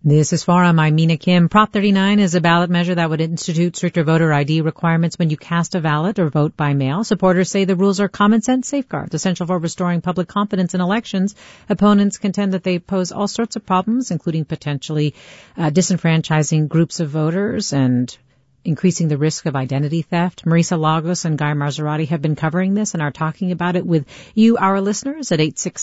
This is Forum. I'm Mina Kim. Prop 39 is a ballot measure that would institute stricter voter ID requirements when you cast a ballot or vote by mail. Supporters say the rules are common sense safeguards essential for restoring public confidence in elections. Opponents contend that they pose all sorts of problems, including potentially disenfranchising groups of voters and increasing the risk of identity theft. Marisa Lagos and Guy Marzorati have been covering this and are talking about it with you, our listeners, at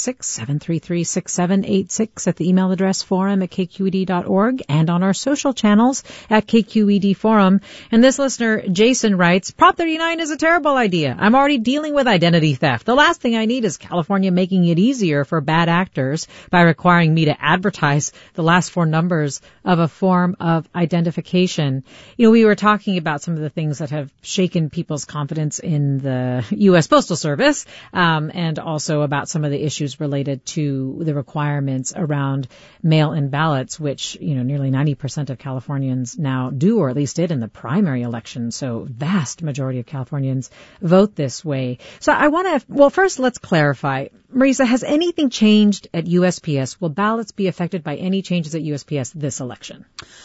866-733-6786 at the email address forum@kqed.org and on our social channels at KQED Forum. And this listener, Jason, writes, Prop 39 is a terrible idea. I'm already dealing with identity theft. The last thing I need is California making it easier for bad actors by requiring me to advertise the last four numbers of a form of identification. You know, we were talking about some of the things that have shaken people's confidence in the U.S. Postal Service, and also about some of the issues related to the requirements around mail-in ballots, which, you know, nearly 90% of Californians now do, or at least did in the primary election. So vast majority of Californians vote this way. So I want to, well, first let's clarify. Marisa, has anything changed at USPS? Will ballots be affected by any changes at USPS this election?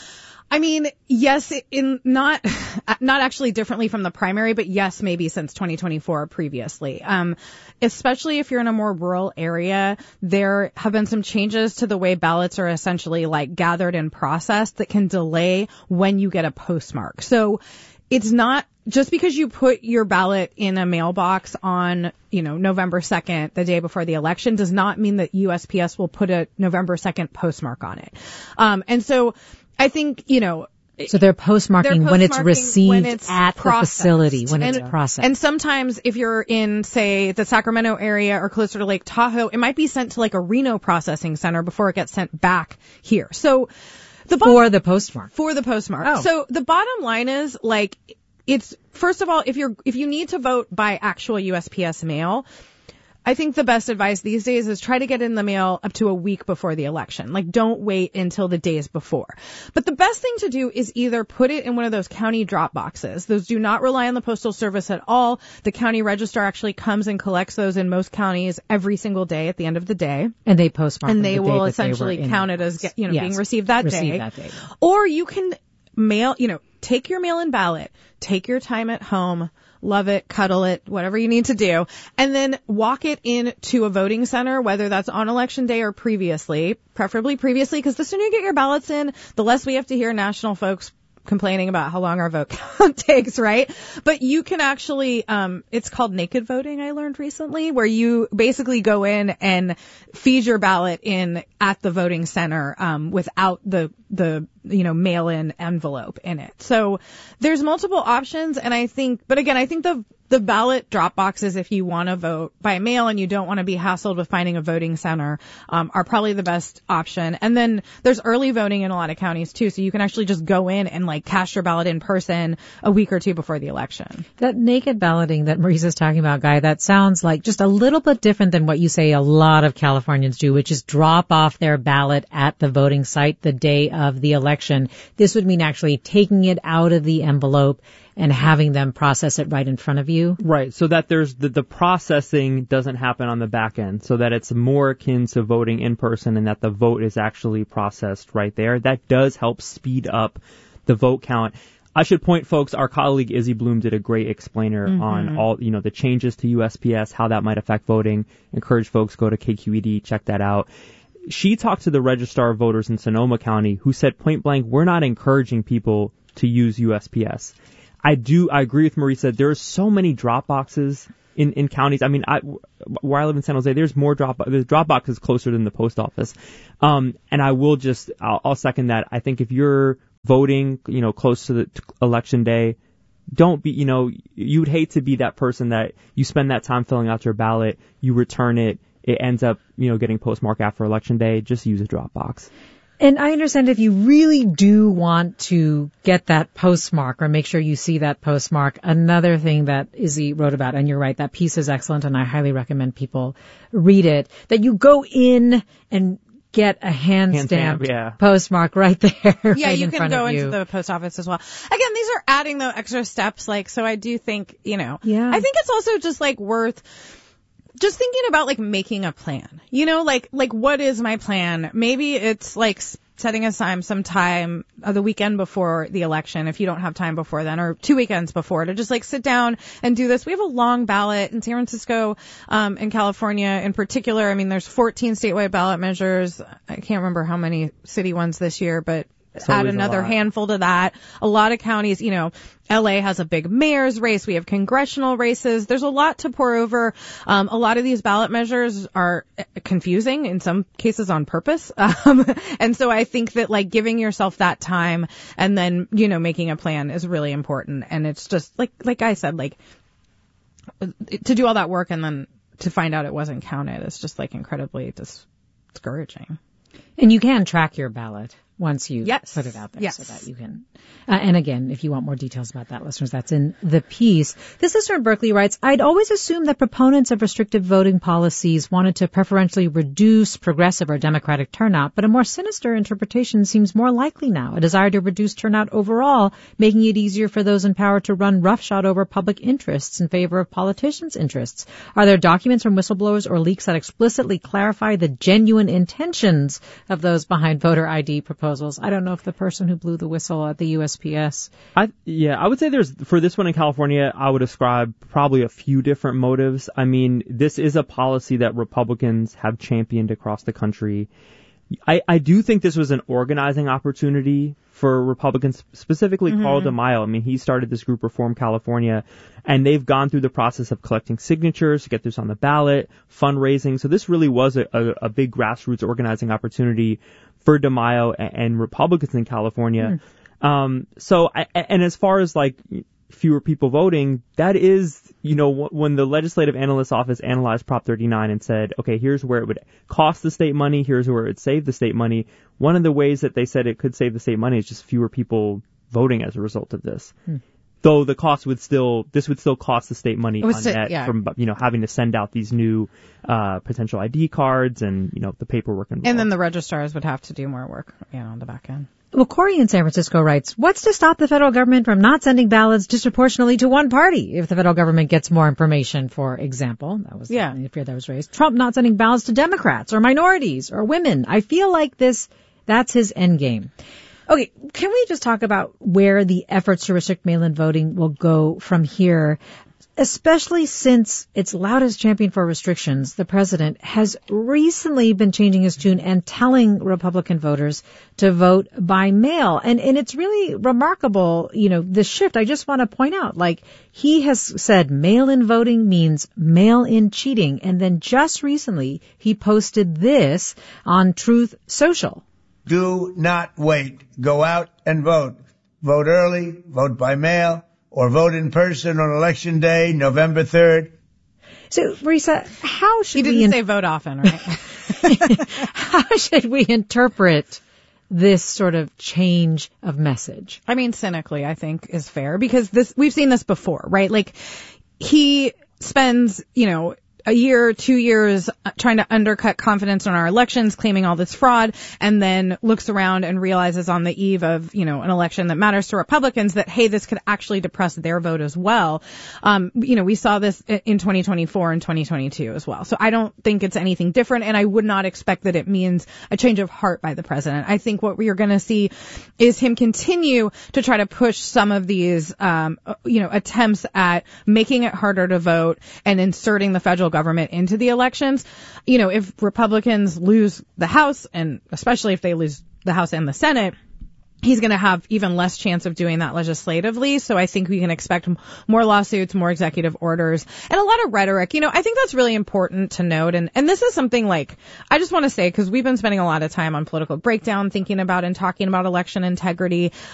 I mean, yes, in not actually differently from the primary, but yes, maybe since 2024 previously. Especially if you're in a more rural area, there have been some changes to the way ballots are essentially like gathered and processed that can delay when you get a postmark. So it's not just because you put your ballot in a mailbox on, you know, November 2nd, the day before the election, does not mean that USPS will put a November 2nd postmark on it. And so I think, you know, so they're postmarking when it's received at the facility, when it's processed. And sometimes if you're in, say, the Sacramento area or closer to Lake Tahoe, it might be sent to like a Reno processing center before it gets sent back here. So for the postmark. For the postmark. Oh. So the bottom line is, like, it's, first of all, if you need to vote by actual USPS mail, I think the best advice these days is try to get in the mail up to a week before the election. Like, don't wait until the days before. But the best thing to do is either put it in one of those county drop boxes. Those do not rely on the Postal Service at all. The county registrar actually comes and collects those in most counties every single day at the end of the day. And they postmark and them they will essentially count it as, you know, being received that day. Or you can mail, you know, take your mail-in ballot, take your time at home, love it, cuddle it, whatever you need to do, and then walk it into a voting center, whether that's on election day or previously, preferably previously, because the sooner you get your ballots in, the less we have to hear national folks complaining about how long our vote count takes, right? But you can actually, it's called naked voting, I learned recently, where you basically go in and feed your ballot in at the voting center, without the mail-in envelope in it. So there's multiple options, and I think the ballot drop boxes, if you want to vote by mail and you don't want to be hassled with finding a voting center, are probably the best option. And then there's early voting in a lot of counties too, so you can actually just go in and like cast your ballot in person a week or two before the election. That naked balloting that Marisa's talking about, Guy, that sounds like just a little bit different than what you say a lot of Californians do, which is drop off their ballot at the voting site the day of the election. This would mean actually taking it out of the envelope and having them process it right in front of you. Right, so that there's the processing doesn't happen on the back end, so that it's more akin to voting in person and that the vote is actually processed right there. That does help speed up the vote count. I should point, folks, our colleague Izzy Bloom did a great explainer on all, you know, the changes to USPS, how that might affect voting. Encourage folks, go to KQED, check that out. She talked to the registrar of voters in Sonoma County, who said point blank, we're not encouraging people to use USPS. I agree with Marisa. There are so many drop boxes in counties. I mean, where I live in San Jose, there's drop boxes closer than the post office. And I'll second that. I think if you're voting, you know, close to the election day, don't be, you know, you'd hate to be that person that you spend that time filling out your ballot, you return it, it ends up, you know, getting postmarked after election day. Just use a drop box. And I understand if you really do want to get that postmark or make sure you see that postmark, another thing that Izzy wrote about, and you're right, that piece is excellent and I highly recommend people read it, that you go in and get a hand-stamped postmark right there. Yeah, right you in can front go of you. into the post office as well. Again, these are adding the extra steps, like, so I do think, you know, I think it's also just like worth just thinking about like making a plan, you know, like what is my plan? Maybe it's like setting aside some time the weekend before the election, if you don't have time before then, or 2 weekends before, to just like sit down and do this. We have a long ballot in San Francisco, in California in particular. I mean, there's 14 statewide ballot measures. I can't remember how many city ones this year, but add another handful to that. A lot of counties, you know, LA has a big mayor's race. We have congressional races. There's a lot to pour over. A lot of these ballot measures are confusing, in some cases on purpose. And so I think that like giving yourself that time and then, you know, making a plan is really important. And it's just like I said, like to do all that work and then to find out it wasn't counted is just like incredibly discouraging. And you can track your ballot once you put it out there, yes, so that you can. And again, if you want more details about that, listeners, that's in the piece. This listener in Berkeley writes, I'd always assumed that proponents of restrictive voting policies wanted to preferentially reduce progressive or Democratic turnout, but a more sinister interpretation seems more likely now, a desire to reduce turnout overall, making it easier for those in power to run roughshod over public interests in favor of politicians' interests. Are there documents from whistleblowers or leaks that explicitly clarify the genuine intentions of those behind voter ID proposals? I don't know if the person who blew the whistle at the USPS. I would say for this one in California, I would ascribe probably a few different motives. I mean, this is a policy that Republicans have championed across the country. I do think this was an organizing opportunity for Republicans, specifically Carl DeMaio. I mean, he started this group, Reform California, and they've gone through the process of collecting signatures to get this on the ballot, fundraising. So this really was a big grassroots organizing opportunity for DeMaio and Republicans in California. And as far as like fewer people voting, that is, you know, when the Legislative Analyst's Office analyzed Prop 39 and said, okay, here's where it would cost the state money, here's where it would save the state money. One of the ways that they said it could save the state money is just fewer people voting as a result of this. Though the cost would still cost the state money on net from, you know, having to send out these new potential ID cards and, you know, the paperwork involved. And then the registrars would have to do more work, you know, on the back end. Well, Corey in San Francisco writes, what's to stop the federal government from not sending ballots disproportionately to one party if the federal government gets more information, for example? That was the fear that was raised. Trump not sending ballots to Democrats or minorities or women. I feel like that's his end game. Okay, can we just talk about where the efforts to restrict mail-in voting will go from here? Especially since its loudest champion for restrictions, the president, has recently been changing his tune and telling Republican voters to vote by mail. And it's really remarkable, you know, this shift. I just want to point out, like, he has said mail-in voting means mail-in cheating. And then just recently, he posted this on Truth Social. Do not wait. Go out and vote. Vote early, vote by mail, or vote in person on Election Day, November 3rd. So, Marisa, how should we... He didn't say vote often, right? How should we interpret this sort of change of message? I mean, cynically, I think, is fair, because we've seen this before, right? Like, he spends, you know, a year, 2 years trying to undercut confidence in our elections, claiming all this fraud, and then looks around and realizes on the eve of, you know, an election that matters to Republicans that, hey, this could actually depress their vote as well. You know, we saw this in 2024 and 2022 as well. So I don't think it's anything different, and I would not expect that it means a change of heart by the president. I think what we are going to see is him continue to try to push some of these, you know, attempts at making it harder to vote and inserting the federal government into the elections. You know, if Republicans lose the House, and especially if they lose the House and the Senate, he's going to have even less chance of doing that legislatively. So I think we can expect more lawsuits, more executive orders, and a lot of rhetoric. You know, I think that's really important to note. And this is something, like, I just want to say, because we've been spending a lot of time on Political Breakdown, thinking about and talking about election integrity.